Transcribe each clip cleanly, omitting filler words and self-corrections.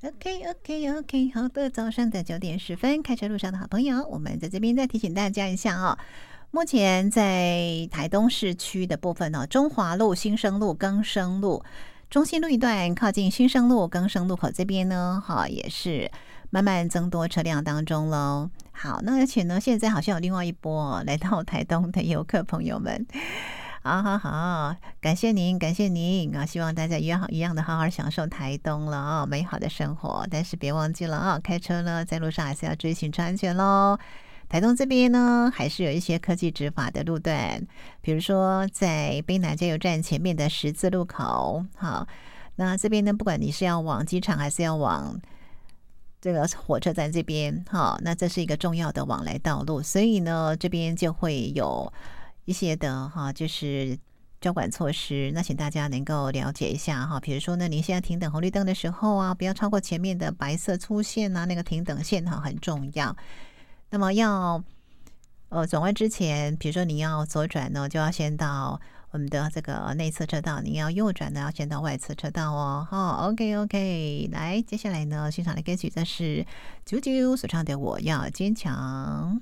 OK OK OK， 好的，早上的9点10分，开车路上的好朋友，我们在这边再提醒大家一下哦。目前在台东市区的部分哦，中华路、新生路、更生路、中心路一段靠近新生路、更生路口这边呢，哈，也是慢慢增多车辆当中喽。好，那而且呢，现在好像有另外一波来到台东的游客朋友们。好好好，感谢您，感谢您啊！希望大家一样的好好享受台东了哦，美好的生活。但是别忘记了啊，开车呢在路上还是要注意行车安全喽。台东这边呢，还是有一些科技执法的路段，比如说在卑南加油站前面的十字路口。好，那这边呢，不管你是要往机场还是要往这个火车站这边，好，那这是一个重要的往来道路，所以呢，这边就会有一些的哈，就是交管措施，那请大家能够了解一下哈。比如说呢，您现在停等红绿灯的时候啊，不要超过前面的白色粗线啊，那个停等线哈很重要。那么要转弯之前，比如说你要左转呢，就要先到我们的这个内侧车道；你要右转呢，要先到外侧车道哦。好，OK OK， 来，接下来呢，欣赏的歌曲这是99所唱的《我要坚强》。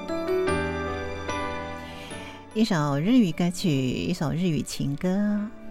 一首日语歌曲，一首日语情歌。